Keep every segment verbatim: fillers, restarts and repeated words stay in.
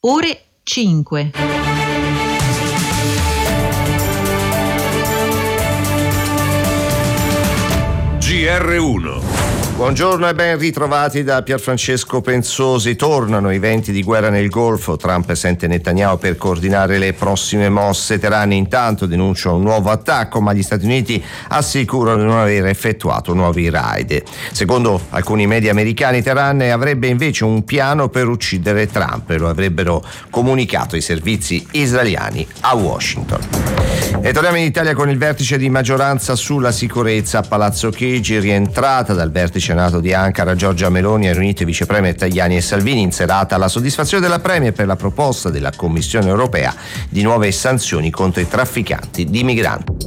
ore cinque. G R uno. Buongiorno e ben ritrovati da Pierfrancesco Pensosi. Tornano i venti di guerra nel Golfo. Trump sente Netanyahu per coordinare le prossime mosse. Teheran intanto denuncia un nuovo attacco, ma gli Stati Uniti assicurano di non aver effettuato nuovi raid. Secondo alcuni media americani, Teheran avrebbe invece un piano per uccidere Trump e lo avrebbero comunicato i servizi israeliani a Washington. E torniamo in Italia con il vertice di maggioranza sulla sicurezza a Palazzo Chigi. Rientrata dal vertice NATO di Ankara, Giorgia Meloni ha riunito i vice premier Tajani e Salvini in serata alla soddisfazione della premier per la proposta della Commissione europea di nuove sanzioni contro i trafficanti di migranti.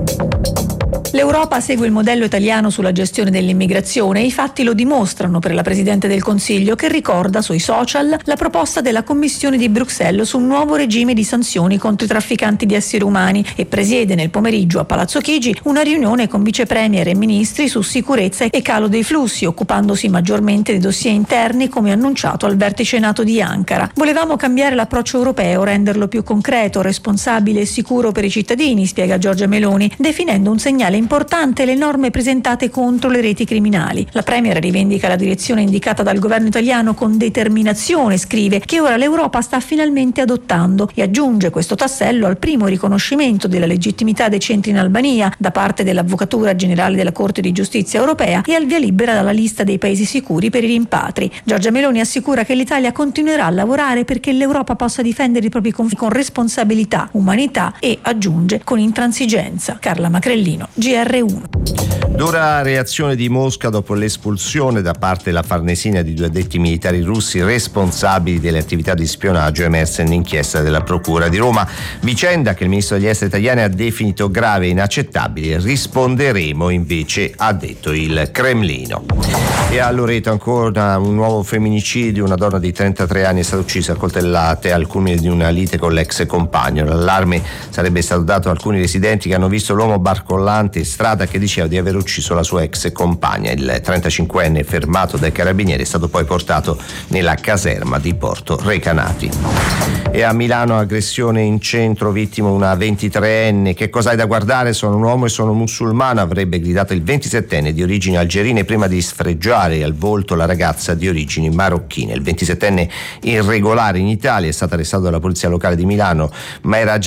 L'Europa segue il modello italiano sulla gestione dell'immigrazione e i fatti lo dimostrano per la Presidente del Consiglio, che ricorda sui social la proposta della Commissione di Bruxelles su un nuovo regime di sanzioni contro i trafficanti di esseri umani e presiede nel pomeriggio a Palazzo Chigi una riunione con vice premier e ministri su sicurezza e calo dei flussi, occupandosi maggiormente dei dossier interni come annunciato al vertice NATO di Ankara. Volevamo cambiare l'approccio europeo, renderlo più concreto, responsabile e sicuro per i cittadini, spiega Giorgia Meloni, definendo un segnale importante le norme presentate contro le reti criminali. La Premier rivendica la direzione indicata dal governo italiano con determinazione, scrive, che ora l'Europa sta finalmente adottando, e aggiunge questo tassello al primo riconoscimento della legittimità dei centri in Albania da parte dell'Avvocatura Generale della Corte di Giustizia Europea e al via libera dalla lista dei paesi sicuri per i rimpatri. Giorgia Meloni assicura che l'Italia continuerà a lavorare perché l'Europa possa difendere i propri confini con responsabilità, umanità e, aggiunge, con intransigenza. Carla Macrellino, G R uno. Dura reazione di Mosca dopo l'espulsione da parte della Farnesina di due addetti militari russi responsabili delle attività di spionaggio emerse nell'inchiesta della Procura di Roma. Vicenda che il ministro degli esteri italiano ha definito grave e inaccettabile. Risponderemo invece, ha detto il Cremlino. E a Loreto ancora un nuovo femminicidio. Una donna di trentatré anni è stata uccisa a coltellate al culmine di una lite con l'ex compagno. L'allarme sarebbe stato dato a alcuni residenti che hanno visto l'uomo barcollante in strada che diceva di aver ucciso la sua ex compagna. Il trentacinquenne, fermato dai carabinieri, è stato poi portato nella caserma di Porto Recanati. E a Milano aggressione in centro, vittima una ventitreenne. Che cosa hai da guardare? Sono un uomo e sono musulmano, avrebbe gridato il ventisettenne di origini algerine prima di sfregiare al volto la ragazza di origini marocchine. Il ventisettenne irregolare in Italia è stato arrestato dalla polizia locale di Milano, ma era già